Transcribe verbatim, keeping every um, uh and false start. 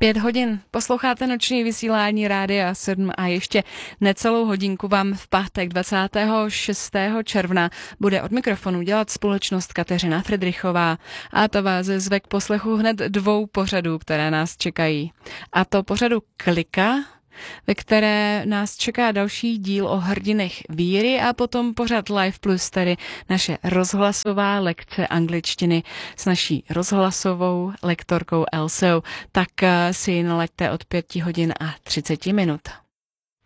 Pět hodin posloucháte noční vysílání Rádia sedm a ještě necelou hodinku vám v pátek dvacátého šestého června bude od mikrofonu dělat společnost Kateřina Fridrichová. A to vás zve k poslechu hned dvou pořadů, které nás čekají. A to pořadu Klika, ve které nás čeká další díl o hrdinech víry a potom pořad Live Plus, tedy naše rozhlasová lekce angličtiny s naší rozhlasovou lektorkou Elsou. Tak si nalaďte od pěti hodin a třiceti minut.